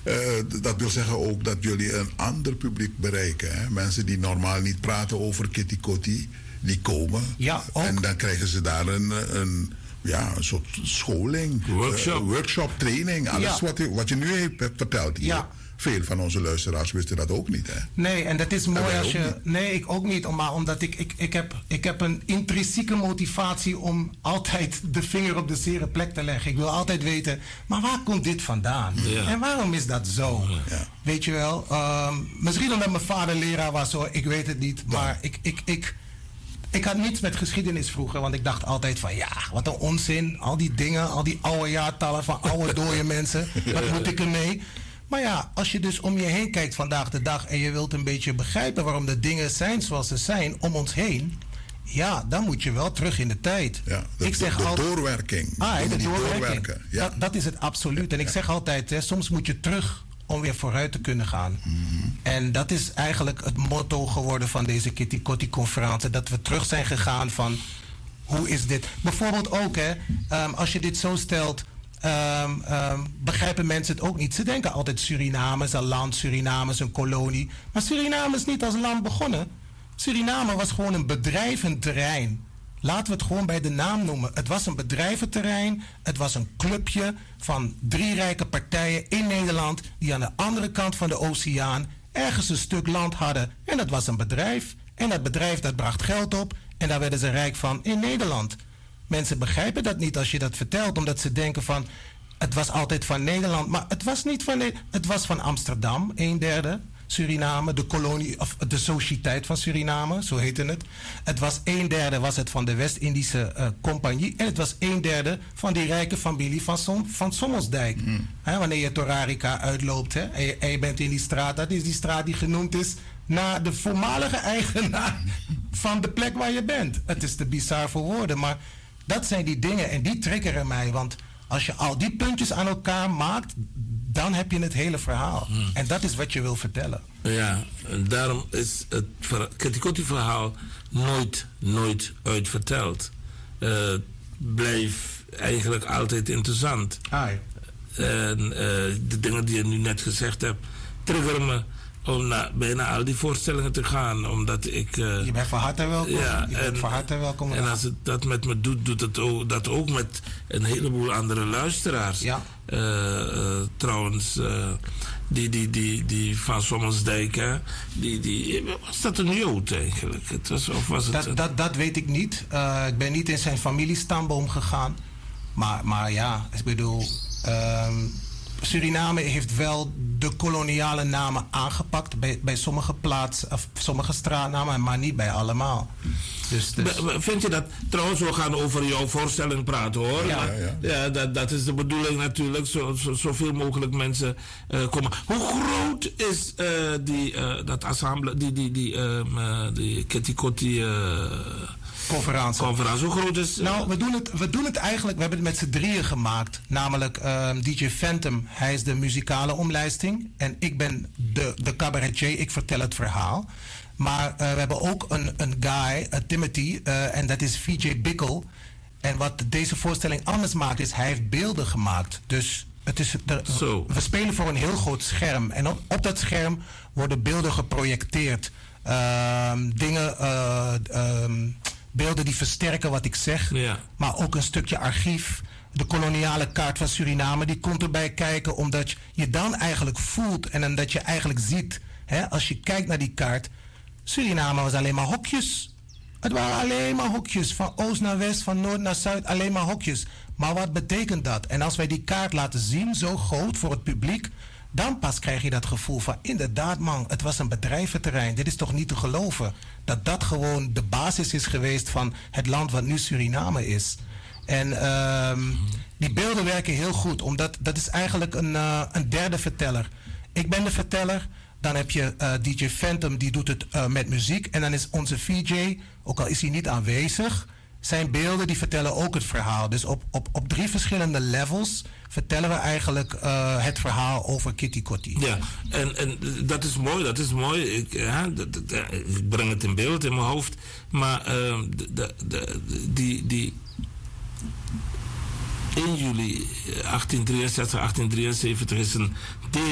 Dat wil zeggen ook dat jullie een ander publiek bereiken. Hè? Mensen die normaal niet praten over Kitty Kotti, die komen. Ja, ook. En dan krijgen ze daar een soort scholing, workshop, training. Alles wat je nu hebt verteld hier. Ja. Veel van onze luisteraars wisten dat ook niet. Hè? Nee, en dat is mooi als je... Nee, ik ook niet. Maar omdat ik heb een intrinsieke motivatie om altijd de vinger op de zere plek te leggen. Ik wil altijd weten, maar waar komt dit vandaan? Ja. En waarom is dat zo? Ja. Weet je wel? Misschien omdat mijn vader leraar was, hoor. Ik weet het niet. Maar ik had niets met geschiedenis vroeger, want ik dacht altijd van wat een onzin. Al die dingen, al die oude jaartallen van oude dode mensen. Wat moet ik ermee? Maar ja, als je dus om je heen kijkt vandaag de dag en je wilt een beetje begrijpen waarom de dingen zijn zoals ze zijn om ons heen, ja, dan moet je wel terug in de tijd. Ja, de doorwerking. De doorwerken. Ja. Dat is het absoluut. En ik zeg altijd, soms moet je terug om weer vooruit te kunnen gaan. Mm-hmm. En dat is eigenlijk het motto geworden van deze Kitty Kotti conferentie. Dat we terug zijn gegaan van, hoe is dit? Bijvoorbeeld ook, als je dit zo stelt, begrijpen mensen het ook niet. Ze denken altijd Suriname is een land, Suriname is een kolonie. Maar Suriname is niet als land begonnen. Suriname was gewoon een bedrijventerrein. Laten we het gewoon bij de naam noemen. Het was een bedrijventerrein. Het was een clubje van 3 rijke partijen in Nederland die aan de andere kant van de oceaan ergens een stuk land hadden. En dat was een bedrijf. En dat bedrijf dat bracht geld op en daar werden ze rijk van in Nederland. Mensen begrijpen dat niet als je dat vertelt, omdat ze denken van, het was altijd van Nederland. Maar het was niet van het was van Amsterdam, 1/3. Suriname, de kolonie, of de sociëteit van Suriname, zo heette het. Het was 1/3 was het van de West-Indische Compagnie. En het was 1/3 van die rijke familie van Sommelsdijk. Mm. Wanneer je Torarica uitloopt en je bent in die straat, dat is die straat die genoemd is naar de voormalige eigenaar van de plek waar je bent. Het is te bizar voor woorden, maar dat zijn die dingen en die triggeren mij. Want als je al die puntjes aan elkaar maakt, dan heb je het hele verhaal. Hmm. En dat is wat je wil vertellen. Ja, en daarom is het Kitty Kotti verhaal nooit uitverteld. Blijft eigenlijk altijd interessant. En de dingen die je nu net gezegd hebt, triggeren me om naar bijna al die voorstellingen te gaan, omdat ik... je bent van harte welkom. Ja, je bent van harte welkom. En als het dat met me doet, doet het ook, dat ook met een heleboel andere luisteraars. Ja. Trouwens, die van Sommelsdijk, hè, was dat een Jood eigenlijk? Het was, of was het dat weet ik niet. Ik ben niet in zijn familiestamboom gegaan. Maar ja, ik bedoel... Suriname heeft wel de koloniale namen aangepakt bij sommige plaatsen, of sommige straatnamen, maar niet bij allemaal. Dus... Vind je dat? Trouwens, we gaan over jouw voorstelling praten, hoor. Ja, dat is de bedoeling natuurlijk, zoveel mogelijk mensen komen. Hoe groot is dat ensemble, die Kitty Kotti conferentie? Hoe groot is... Nou, we doen het eigenlijk... We hebben het met z'n drieën gemaakt. Namelijk DJ Phantom. Hij is de muzikale omlijsting. En ik ben de cabaretier. Ik vertel het verhaal. Maar we hebben ook een guy, Timothy. En dat is VJ Bickel. En wat deze voorstelling anders maakt, is... Hij heeft beelden gemaakt. Dus het is we spelen voor een heel groot scherm. En op dat scherm worden beelden geprojecteerd. Beelden die versterken wat ik zeg. Ja. Maar ook een stukje archief. De koloniale kaart van Suriname, die komt erbij kijken. Omdat je dan eigenlijk voelt en dat je eigenlijk ziet. Als je kijkt naar die kaart. Suriname was alleen maar hokjes. Het waren alleen maar hokjes. Van oost naar west, van noord naar zuid. Alleen maar hokjes. Maar wat betekent dat? En als wij die kaart laten zien, zo groot voor het publiek. Dan pas krijg je dat gevoel van, inderdaad man, het was een bedrijventerrein. Dit is toch niet te geloven dat gewoon de basis is geweest van het land wat nu Suriname is. En die beelden werken heel goed, omdat dat is eigenlijk een derde verteller. Ik ben de verteller, dan heb je DJ Phantom, die doet het met muziek. En dan is onze VJ, ook al is hij niet aanwezig, zijn beelden die vertellen ook het verhaal. Dus op 3 verschillende levels vertellen we eigenlijk het verhaal over Kitty Kotti. Ja, en dat is mooi. Ik breng het in beeld in mijn hoofd. Maar die 1 juli 1863, 1873 is een